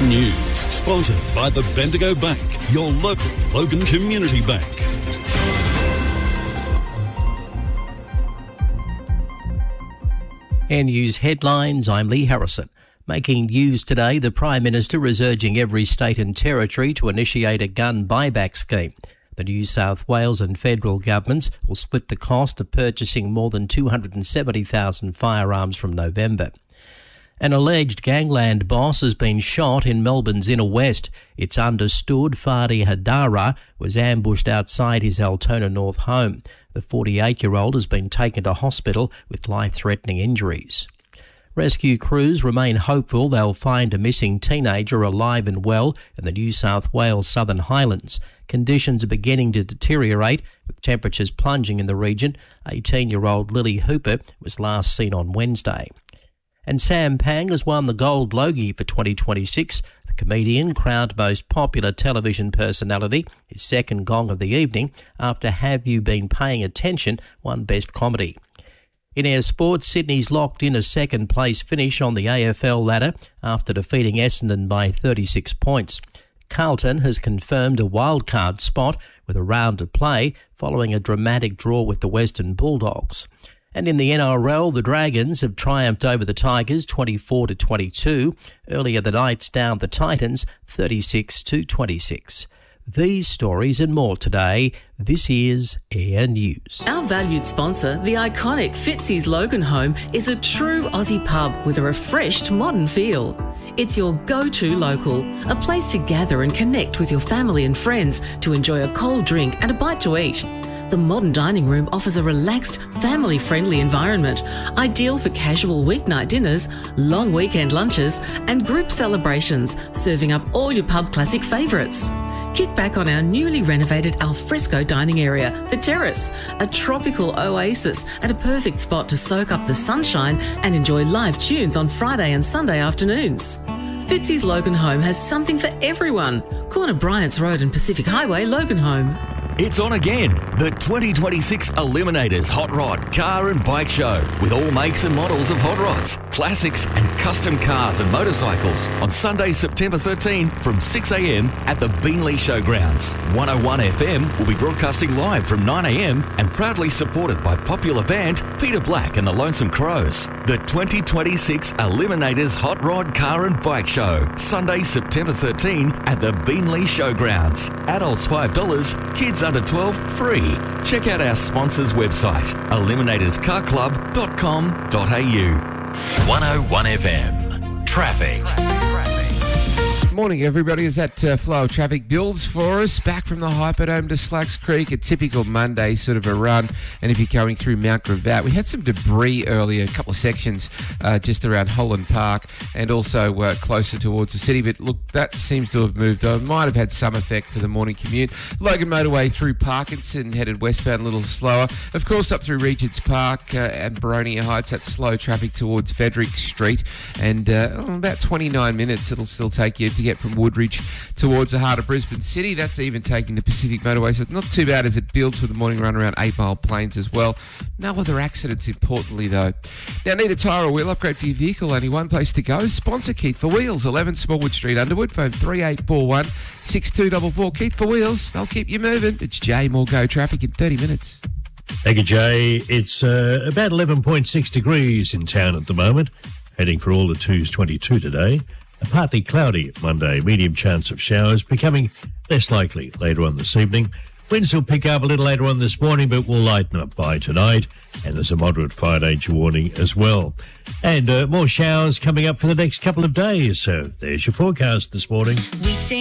News, sponsored by the Bendigo Bank, your local Logan Community Bank. Air News headlines, I'm Lee Harrison. Making news today, the Prime Minister is urging every state and territory to initiate a gun buyback scheme. The New South Wales and federal governments will split the cost of purchasing more than 270,000 firearms from November. An alleged gangland boss has been shot in Melbourne's inner west. It's understood Fadi Hadara was ambushed outside his Altona North home. The 48-year-old has been taken to hospital with life-threatening injuries. Rescue crews remain hopeful they'll find a missing teenager alive and well in the New South Wales Southern Highlands. Conditions are beginning to deteriorate, with temperatures plunging in the region. 18-year-old Lily Hooper was last seen on Wednesday. And Sam Pang has won the Gold Logie for 2026. The comedian crowned most popular television personality, his second gong of the evening, after Have You Been Paying Attention won Best Comedy. In our sports, Sydney's locked in a second-place finish on the AFL ladder after defeating Essendon by 36 points. Carlton has confirmed a wildcard spot with a round to play following a dramatic draw with the Western Bulldogs. And in the NRL, the Dragons have triumphed over the Tigers 24-22. Earlier, the Knights downed the Titans 36-26. These stories and more today. This is Air News. Our valued sponsor, the iconic Fitzy's Logan Home, is a true Aussie pub with a refreshed modern feel. It's your go-to local, a place to gather and connect with your family and friends to enjoy a cold drink and a bite to eat. The modern dining room offers a relaxed, family-friendly environment, ideal for casual weeknight dinners, long weekend lunches and group celebrations, serving up all your pub classic favourites. Kick back on our newly renovated alfresco dining area, The Terrace, a tropical oasis and a perfect spot to soak up the sunshine and enjoy live tunes on Friday and Sunday afternoons. Fitzy's Logan Home has something for everyone. Corner Bryants Road and Pacific Highway, Logan Home. It's on again, the 2026 Eliminators Hot Rod Car and Bike Show, with all makes and models of hot rods, classics and custom cars and motorcycles on Sunday, September 13 from 6 a.m. at the Beanley Showgrounds. 101 FM will be broadcasting live from 9 a.m. and proudly supported by popular band Peter Black and the Lonesome Crows. The 2026 Eliminators Hot Rod Car and Bike Show, Sunday, September 13 at the Beanley Showgrounds. Adults $5, kids under 12 free. Check out our sponsors' website, eliminatorscarclub.com.au. 101 FM. Traffic. Morning, everybody. As that flow of traffic builds for us, back from the Hyperdome to Slacks Creek, a typical Monday sort of a run. And if you're going through Mount Gravatt, we had some debris earlier, a couple of sections just around Holland Park and also closer towards the city. But look, that seems to have moved on. Might have had some effect for the morning commute. Logan Motorway through Parkinson, headed westbound a little slower. Of course, up through Regent's Park and Baronia Heights, that slow traffic towards Frederick Street. And about 29 minutes it'll still take you to get from Woodridge towards the heart of Brisbane City. That's even taking the Pacific Motorway, so it's not too bad as it builds for the morning run around 8 Mile Plains as well. No other accidents, importantly, though. Now, need a tyre or wheel upgrade for your vehicle? Only one place to go. Sponsor Keith for Wheels, 11 Smallwood Street, Underwood. Phone 3841 6244. Keith for Wheels, they'll keep you moving. It's Jay, more Go Traffic in 30 minutes. Thank you, Jay. It's about 11.6 degrees in town at the moment. Heading for all the 2s 22 today. A partly cloudy Monday, medium chance of showers, becoming less likely later on this evening. Winds will pick up a little later on this morning, but will lighten up by tonight. And there's a moderate fire danger warning as well. And more showers coming up for the next couple of days. So there's your forecast this morning.